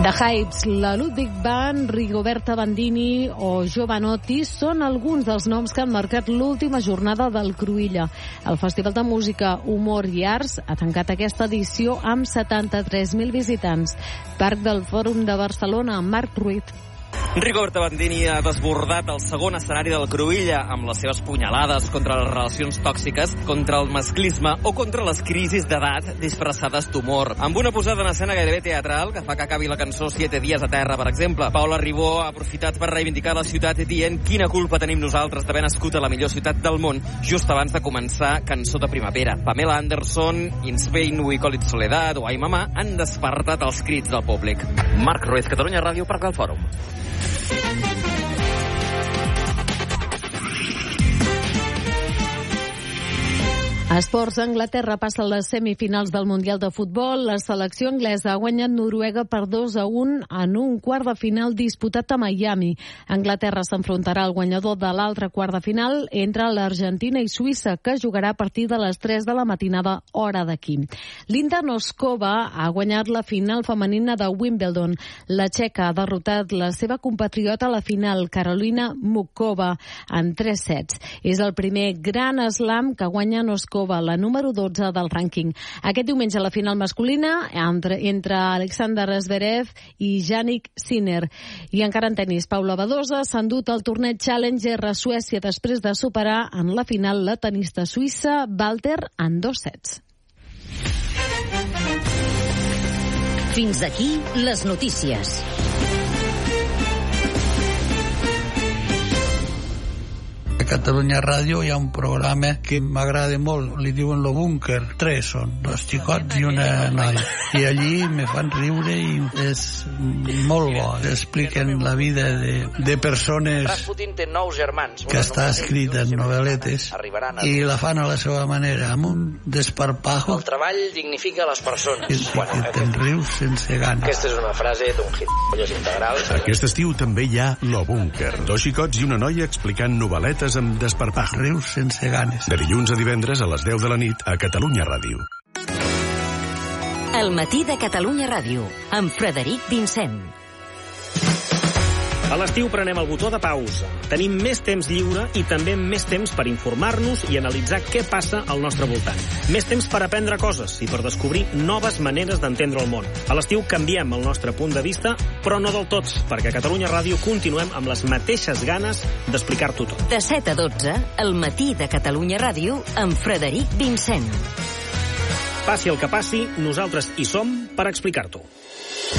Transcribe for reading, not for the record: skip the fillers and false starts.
The Hypes, la Ludwig Band, Rigoberta Bandini o Jovanotti són alguns dels noms que han marcat l'última jornada del Cruïlla. El Festival de Música, Humor i Arts ha tancat aquesta edició amb 73.000 visitants. Parc del Fòrum de Barcelona, Marc Ruiz. Rigoberta Bandini ha desbordat el segon escenari del Cruïlla amb les seves punyalades contra les relacions tòxiques, contra el masclisme o contra les crisis d'edat disfressades d'humor. Amb una posada en escena gairebé teatral que fa que acabi la cançó 7 dies a terra, per exemple. Paula Ribó ha aprofitat per reivindicar la ciutat dient quina culpa tenim nosaltres d'haver nascut a la millor ciutat del món just abans de començar Cançó de Primavera. Pamela Anderson, In Spain We Call It Soledad o Ai Mamà han despertat els crits del públic. Marc Ruiz, Catalunya Ràdio, Parc del Fòrum. Esports. Anglaterra passa a les semifinals del Mundial de Futbol. La selecció anglesa ha guanyat Noruega per 2-1 en un quart de final disputat a Miami. Anglaterra s'enfrontarà al guanyador de l'altre quart de final entre l'Argentina i Suïssa, que jugarà a partir de les 3 de la matinada, hora d'aquí. Linda Noskova ha guanyat la final femenina de Wimbledon. La txeca ha derrotat la seva compatriota a la final, Karolina Mukova, en 3 sets. És el primer gran slam que guanya Noskova, la número 12 del rànquing. Aquest diumenge la final masculina entre Alexander Zverev i Jannik Sinner. I encara en tenis, Paula Badosa s'ha endut el torneig Challenger a Suècia després de superar en la final la tenista suïssa Walter en 2 sets. Fins aquí les notícies. A Catalunya Ràdio hi ha un programa que m'agrada molt, li diuen Lo Búnquer. 3 són, 2 xicots i una noia. I allí me fan riure i és molt bo. Expliquen la vida de persones Rasputin té 9 germans. Que està escrita en novel·letes i la fan a la seva manera, amb un desparpajo. El treball dignifica les persones. Que te'n rius sense gana. Aquesta és una frase d'un gilipolles integral. Aquest estiu també hi ha Lo Búnquer. 2 xicots i una noia explicant novel·letes amb desparpajo. Rius sense ganes. De dilluns a divendres a les 10 de la nit a Catalunya Ràdio. El matí de Catalunya Ràdio, amb Frederic Vincent. A l'estiu prenem el botó de pausa. Tenim més temps lliure i també més temps per informar-nos i analitzar què passa al nostre voltant. Més temps per aprendre coses i per descobrir noves maneres d'entendre el món. A l'estiu canviem el nostre punt de vista, però no del tot, perquè a Catalunya Ràdio continuem amb les mateixes ganes d'explicar-t'ho tot. De 7 a 12, el matí de Catalunya Ràdio, amb Frederic Vincent. Passi el que passi, nosaltres hi som per explicar-t'ho.